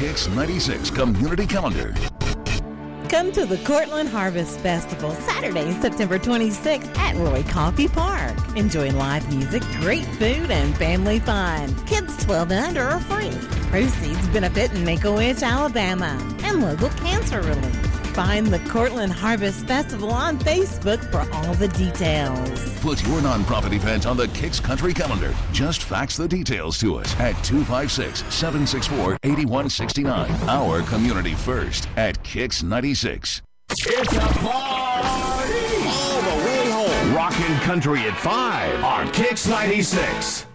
Kix 96 Community Calendar. Come to the Cortland Harvest Festival Saturday, September 26th at Roy Coffey Park. Enjoy live music, great food, and family fun. Kids 12 and under are free. Proceeds benefit Make-A-Wish, Alabama, and local cancer relief. Find the Cortland Harvest Festival on Facebook for all the details. Put your nonprofit event on the Kix Country Calendar. Just fax the details to us at 256-764-8169. Our community first at Kix 96. It's a party all the way home. Rockin' country at 5 on Kix 96.